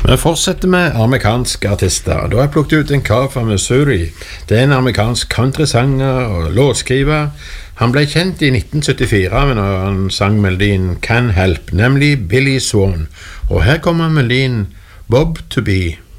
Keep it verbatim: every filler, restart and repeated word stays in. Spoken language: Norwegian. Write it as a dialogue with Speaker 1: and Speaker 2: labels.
Speaker 1: Vi fortsetter med amerikanske artister. Da har jeg plukket ut en kar fra Missouri. Det er en amerikansk countrysanger og låtskriver. Han ble kjent i nitten syttifire når han sang melodien Can't Help, nemlig Billy Swan. Og her kommer melodien Bob to Be.